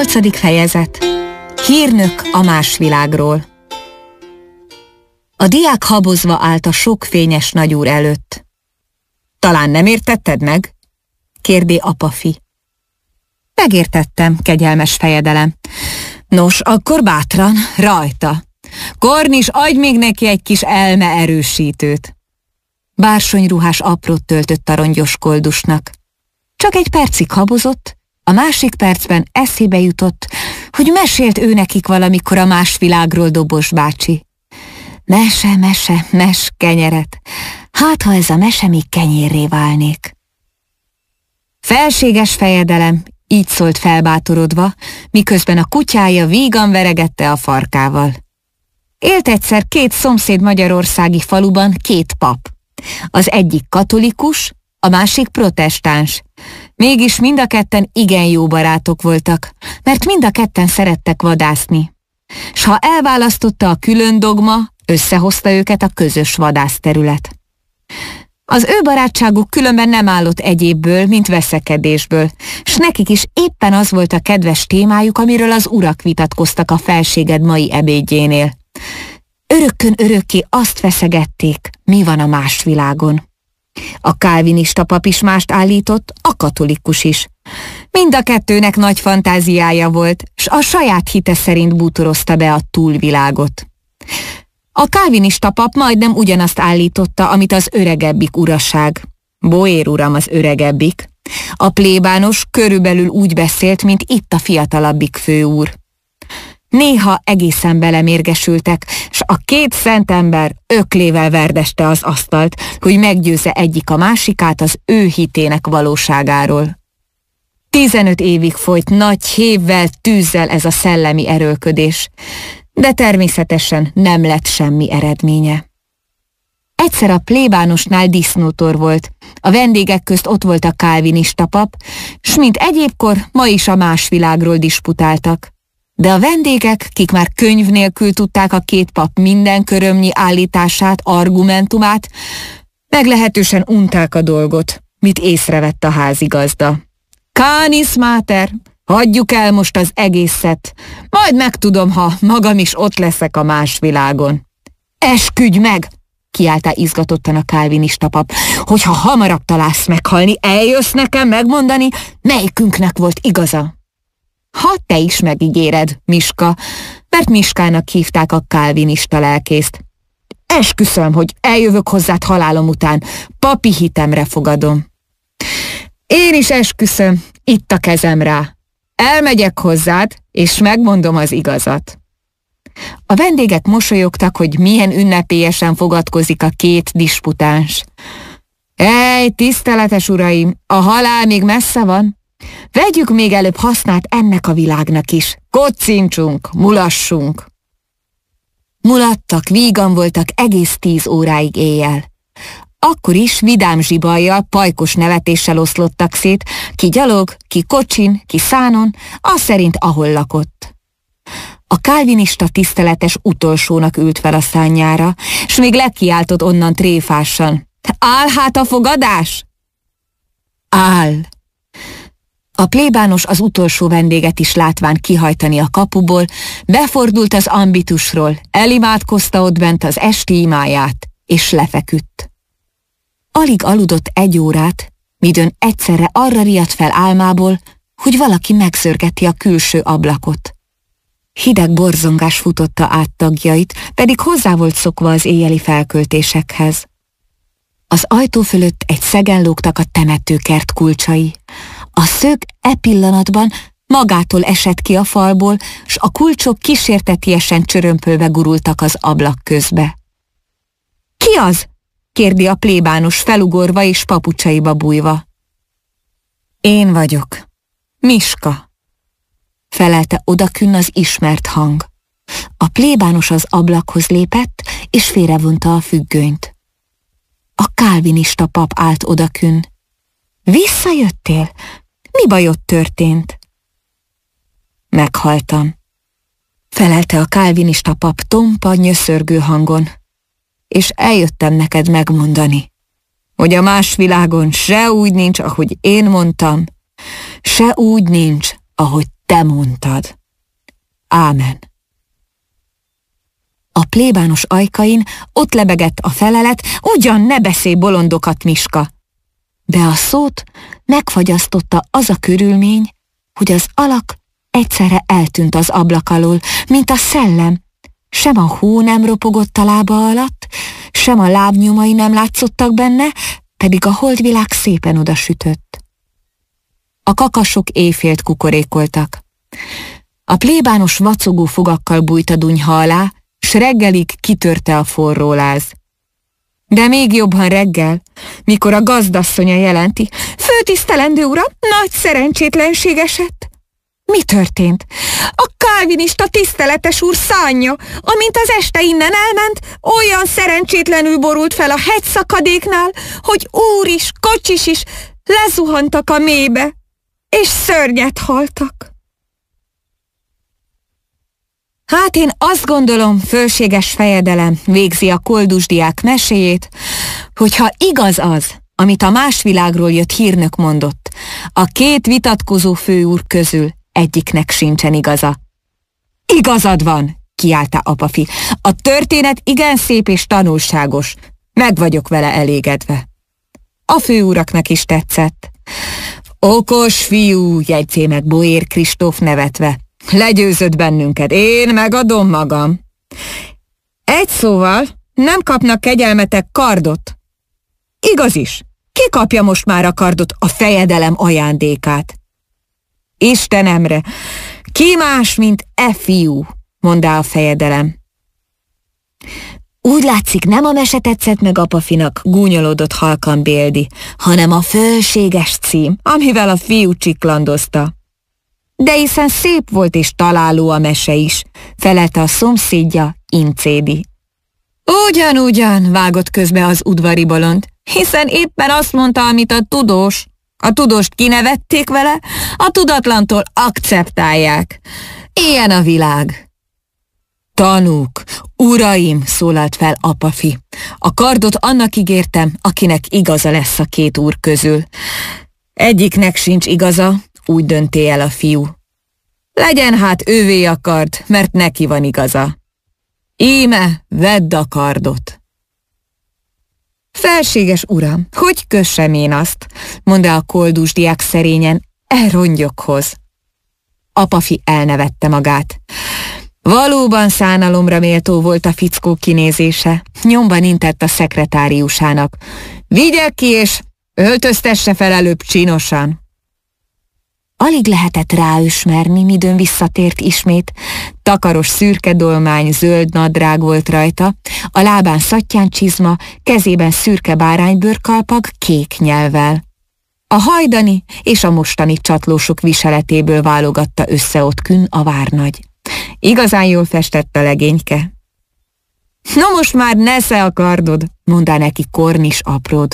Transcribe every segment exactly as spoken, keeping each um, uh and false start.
Nyolcadik fejezet. Hírnök a más világról. A diák habozva állt a sok fényes nagyúr előtt. Talán nem értetted meg? Kérdé apafi. Megértettem, kegyelmes fejedelem. Nos, akkor bátran, rajta. Kornis, adj még neki egy kis elme erősítőt. Bársonyruhás aprót töltött a rongyos koldusnak. Csak egy percig habozott, a másik percben eszébe jutott, hogy mesélt ő nekik valamikor a más világról Dobos bácsi. Mese, mese, mes kenyeret. Hát, ha ez a mese még kenyérré válnék. Felséges fejedelem, így szólt felbátorodva, miközben a kutyája vígan veregette a farkával. Élt egyszer két szomszéd magyarországi faluban két pap. Az egyik katolikus, a másik protestáns. Mégis mind a ketten igen jó barátok voltak, mert mind a ketten szerettek vadászni. S ha elválasztotta a külön dogma, összehozta őket a közös vadászterület. Az ő barátságuk különben nem állott egyébből, mint veszekedésből, s nekik is éppen az volt a kedves témájuk, amiről az urak vitatkoztak a felséged mai ebédjénél. Örökkön örökké azt feszegették, mi van a más világon. A kálvinista pap is mást állított, a katolikus is. Mind a kettőnek nagy fantáziája volt, s a saját hite szerint bútorozta be a túlvilágot. A kálvinista pap majdnem ugyanazt állította, amit az öregebbik uraság. Boér uram az öregebbik. A plébános körülbelül úgy beszélt, mint itt a fiatalabbik főúr. Néha egészen belemérgesültek, s a két szent ember öklével verdeste az asztalt, hogy meggyőzze egyik a másikát az ő hitének valóságáról. Tizenöt évig folyt nagy hévvel, tűzzel ez a szellemi erőlködés, de természetesen nem lett semmi eredménye. Egyszer a plébánosnál disznótor volt, a vendégek közt ott volt a kálvinista pap, s mint egyébkor ma is a más világról disputáltak. De a vendégek, kik már könyv nélkül tudták a két pap minden körömnyi állítását, argumentumát, meglehetősen unták a dolgot, mit észrevett a házigazda. Canis mater, hagyjuk el most az egészet, majd megtudom, ha magam is ott leszek a más világon. Esküdj meg, kiáltá izgatottan a kálvinista pap, hogyha hamarabb találsz meghalni, eljössz nekem megmondani, melyikünknek volt igaza. Ha te is megígéred, Miska, mert Miskának hívták a kálvinista lelkészt. Esküszöm, hogy eljövök hozzád halálom után, papi hitemre fogadom. Én is esküszöm, itt a kezem rá. Elmegyek hozzád, és megmondom az igazat. A vendégek mosolyogtak, hogy milyen ünnepélyesen fogadkozik a két disputáns. Ej, tiszteletes uraim, a halál még messze van. Vegyük még előbb hasznát ennek a világnak is. Kocincsunk, mulassunk. Mulattak, vígan voltak egész tíz óráig éjjel. Akkor is vidám zsibajjal, pajkos nevetéssel oszlottak szét, ki gyalog, ki kocsin, ki szánon, az szerint ahol lakott. A kálvinista tiszteletes utolsónak ült fel a szánnyára, s még lekiáltott onnan tréfásan. Áll hát a fogadás? Áll. A plébános az utolsó vendéget is látván kihajtani a kapuból, befordult az ambitusról, elimádkozta ott bent az esti imáját, és lefeküdt. Alig aludott egy órát, midőn egyszerre arra riadt fel álmából, hogy valaki megszörgeti a külső ablakot. Hideg borzongás futotta át tagjait, pedig hozzá volt szokva az éjjeli felköltésekhez. Az ajtó fölött egy szegen lógtak a temetőkert kulcsai. A szög e pillanatban magától esett ki a falból, s a kulcsok kísértetiesen csörömpölve gurultak az ablak közbe. Ki az? Kérdi a plébános felugorva és papucsaiba bújva. Én vagyok. Miska. Felelte odakünn az ismert hang. A plébános az ablakhoz lépett, és félrevonta a függönyt. A kálvinista pap állt odakünn. Visszajöttél? Mi bajod történt? Meghaltam. Felelte a kálvinista pap tompa, nyöszörgő hangon. És eljöttem neked megmondani, hogy a más világon se úgy nincs, ahogy én mondtam, se úgy nincs, ahogy te mondtad. Ámen. A plébános ajkain ott lebegett a felelet, ugyan ne beszélj bolondokat, Miska. De a szót megfagyasztotta az a körülmény, hogy az alak egyszerre eltűnt az ablak alól, mint a szellem. Sem a hó nem ropogott a lába alatt, sem a lábnyomai nem látszottak benne, pedig a holdvilág szépen odasütött. A kakasok éjfélt kukorékoltak. A plébános vacogó fogakkal bújt a dunyha alá, s reggelig kitörte a forró láz. De még jobban reggel, mikor a gazdasszonya jelenti: főtisztelendő uram, nagy szerencsétlenség esett. Mi történt? A kálvinista tiszteletes úr szárnya, amint az este innen elment, olyan szerencsétlenül borult fel a hegyszakadéknál, hogy úr is, kocsis is lezuhantak a mélybe, és szörnyet haltak. Hát én azt gondolom, fölséges fejedelem végzi a koldusdiák meséjét, hogyha igaz az, amit a más világról jött hírnök mondott, a két vitatkozó főúr közül egyiknek sincsen igaza. Igazad van, kiálta Apafi. A történet igen szép és tanulságos. Meg vagyok vele elégedve. A főuraknak is tetszett. Okos fiú, jegyzé meg Boér Kristóf nevetve. Legyőzött bennünket, én megadom magam. Egy szóval, nem kapnak kegyelmetek kardot. Igaz is, ki kapja most már a kardot, a fejedelem ajándékát? Istenemre, ki más, mint e fiú, mondá a fejedelem. Úgy látszik, nem a mese tetszett meg Apafinak, gúnyolódott halkan Béldi, hanem a fölséges cím, amivel a fiú csiklandozta. De hiszen szép volt és találó a mese is, felelte a szomszédja, Incédi. Ugyan-ugyan, vágott közbe az udvari bolond, hiszen éppen azt mondta, amit a tudós. A tudóst kinevették vele, a tudatlantól akceptálják. Ilyen a világ. Tanúk, uraim, szólalt fel Apafi. A kardot annak ígértem, akinek igaza lesz a két úr közül. Egyiknek sincs igaza, úgy dönté el a fiú. Legyen hát ővé a kard, mert neki van igaza. Íme, vedd a kardot. Felséges uram, hogy kössem én azt, mondta a koldusdiák szerényen, e rongyokhoz. Apafi elnevette magát. Valóban szánalomra méltó volt a fickó kinézése, nyomban intett a szekretáriusának. Vigye ki és öltöztesse fel előbb csinosan. Alig lehetett ráismerni, midőn visszatért ismét. Takaros szürke dolmány, zöld nadrág volt rajta, a lábán szattyáncsizma, kezében szürke báránybőrkalpag kék nyelvvel. A hajdani és a mostani csatlósok viseletéből válogatta össze ott künn a várnagy. Igazán jól festett a legényke. No most már nesze a kardod, mondá neki Kornis apród.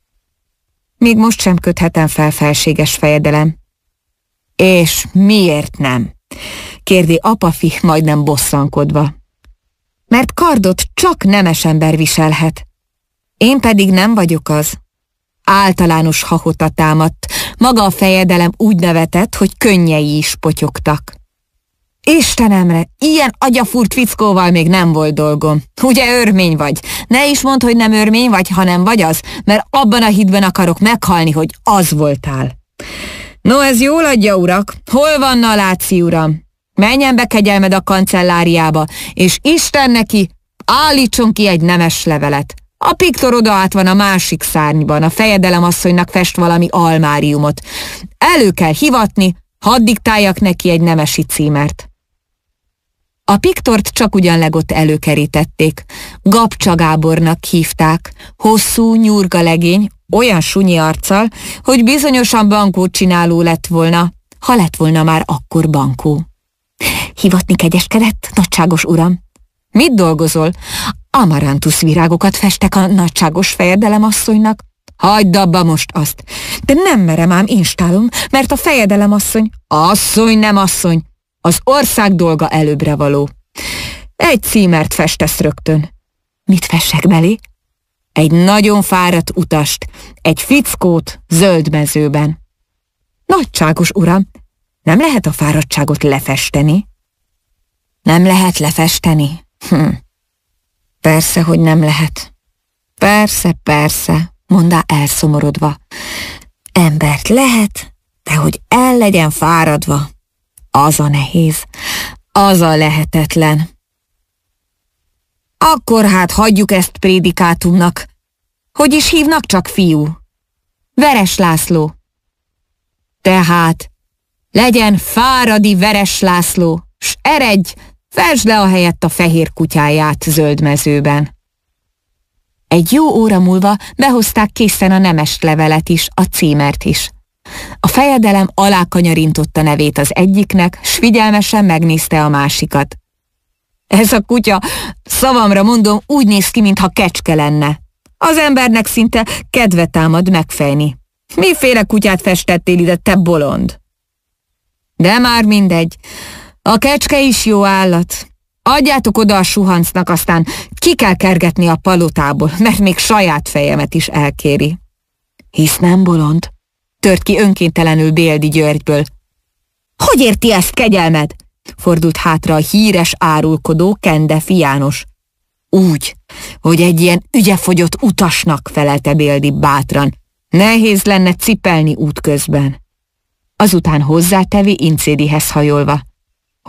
Még most sem köthetem fel, felséges fejedelem. És miért nem? Kérdi Apafi, majdnem bosszankodva. Mert kardot csak nemes ember viselhet. Én pedig nem vagyok az. Általános hahota támadt, maga a fejedelem úgy nevetett, hogy könnyei is potyogtak. Istenemre, ilyen agyafúrt fickóval még nem volt dolgom. Ugye örmény vagy? Ne is mondd, hogy nem örmény vagy, hanem vagy az, mert abban a hitben akarok meghalni, hogy az voltál. No, ez jól adja, urak. Hol van Naláci uram? Menjen be kegyelmed a kancelláriába, és Isten neki állítson ki egy nemes levelet. A piktor oda át van a másik szárnyban, a fejedelem asszonynak fest valami almáriumot. Elő kell hivatni, hadd diktáljak neki egy nemesi címert. A piktort csak ugyan legott előkerítették. Gabcsa Gábornak hívták, hosszú, nyurga legény, olyan sunyi arccal, hogy bizonyosan bankót csináló lett volna, ha lett volna már akkor bankó. Hivatni kegyeskedett, nagyságos uram? Mit dolgozol? Amarantusz virágokat festek a nagyságos fejedelem asszonynak. Hagyd abba most azt. De nem merem ám, instálom, mert a fejedelem asszony, asszony nem asszony, az ország dolga előbbre való. Egy címert festesz rögtön. Mit fessek belé? Egy nagyon fáradt utast, egy fickót zöld mezőben. Nagyságos uram, Nem lehet a fáradtságot lefesteni? Nem lehet lefesteni? Hm. Persze, hogy nem lehet. Persze, persze, mondta elszomorodva. Embert lehet, de hogy el legyen fáradva, az a nehéz, az a lehetetlen. Akkor hát hagyjuk ezt prédikátumnak. Hogy is hívnak csak, fiú? Veres László. Tehát legyen Fáradi Veres László, s eredj, fesd le a helyett a fehér kutyáját zöld mezőben. Egy jó óra múlva behozták készen a nemest levelet is, a címert is. A fejedelem alákanyarintotta nevét az egyiknek, s figyelmesen megnézte a másikat. Ez a kutya, szavamra mondom, úgy néz ki, mintha kecske lenne. Az embernek szinte kedve támad megfejni. Miféle kutyát festettél ide, te bolond? De már mindegy, a kecske is jó állat. Adjátok oda a suhancnak, aztán ki kell kergetni a palotából, mert még saját fejemet is elkéri. Hisz nem bolond? Tört ki önkéntelenül Béldi Györgyből. Hogy érti ezt, kegyelmed? Fordult hátra a híres árulkodó Kendefi János. Úgy, hogy egy ilyen ügyefogyott utasnak, felelte Béldi bátran. Nehéz lenne cipelni útközben. Azután hozzátevi Incédihez hajolva.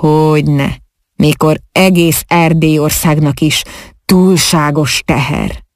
Hogyne, mikor egész Erdélyországnak is túlságos teher.